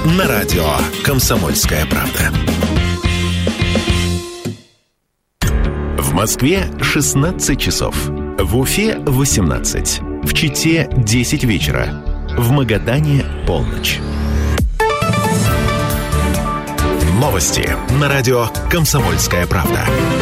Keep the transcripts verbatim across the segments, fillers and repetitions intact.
на радио «Комсомольская правда». В Москве шестнадцать часов. В Уфе восемнадцать. В Чите десять вечера. В Магадане полночь. Новости на радио «Комсомольская правда».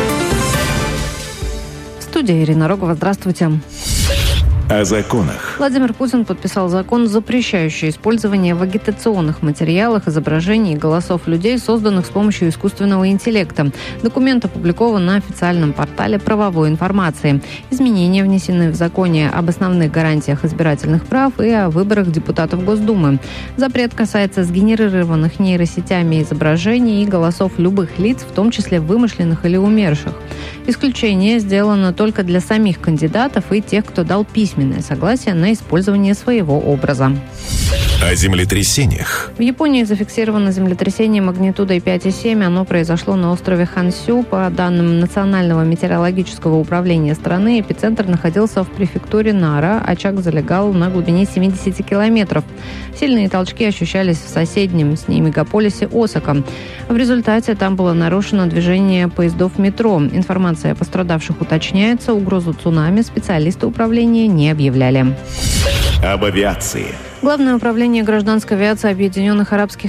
В студии Ирина Рогова. Здравствуйте. О законах. Владимир Путин подписал закон, запрещающий использование в агитационных материалах изображений и голосов людей, созданных с помощью искусственного интеллекта. Документ опубликован на официальном портале правовой информации. Изменения внесены в законе об основных гарантиях избирательных прав и о выборах депутатов Госдумы. Запрет касается сгенерированных нейросетями изображений и голосов любых лиц, в том числе вымышленных или умерших. Исключение сделано только для самих кандидатов и тех, кто дал письменное согласие на использование своего образа. О землетрясениях. В Японии зафиксировано землетрясение магнитудой пять и семь. Оно произошло на острове Хонсю. По данным Национального метеорологического управления страны, эпицентр находился в префектуре Нара. Очаг залегал на глубине семьдесят километров. Сильные толчки ощущались в соседнем с ней мегаполисе Осака. В результате там было нарушено движение поездов метро. Информация о пострадавших уточняется. Угрозу цунами специалисты управления не объявляли. Об авиации. Главное управление гражданской авиации Объединенных Арабских